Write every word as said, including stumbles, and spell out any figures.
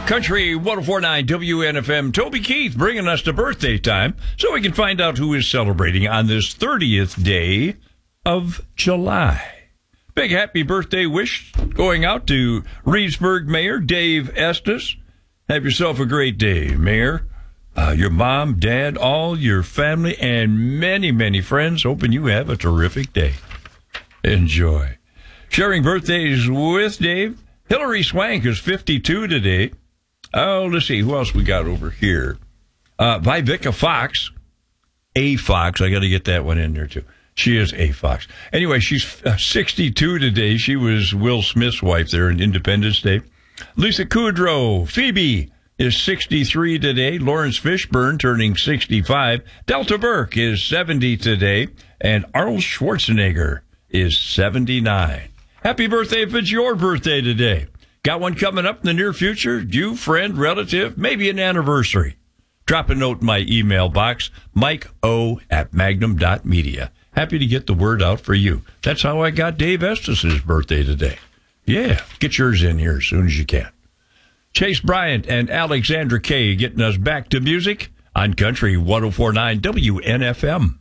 Country one oh four point nine W N F M. Toby Keith bringing us to birthday time so we can find out who is celebrating on this thirtieth day of July. Big happy birthday wish going out to Reedsburg Mayor Dave Estes. Have yourself a great day, Mayor. Uh, your mom, dad, all your family, and many, many friends. Hoping you have a terrific day. Enjoy. Sharing birthdays with Dave. Hillary Swank is fifty-two today. Oh, let's see. Who else we got over here? Uh, Vivica Fox. A Fox. I got to get that one in there, too. She is A Fox. Anyway, she's uh, sixty-two today. She was Will Smith's wife there in Independence Day. Lisa Kudrow. Phoebe is sixty-three today. Lawrence Fishburne turning sixty-five. Delta Burke is seventy today. And Arnold Schwarzenegger is seventy-nine. Happy birthday if it's your birthday today. Got one coming up in the near future? You, friend, relative, maybe an anniversary. Drop a note in my email box, Mike O at magnum dot media. Happy to get the word out for you. That's how I got Dave Estes' birthday today. Yeah, get yours in here as soon as you can. Chase Bryant and Alexandra Kay getting us back to music on Country one oh four point nine W N F M.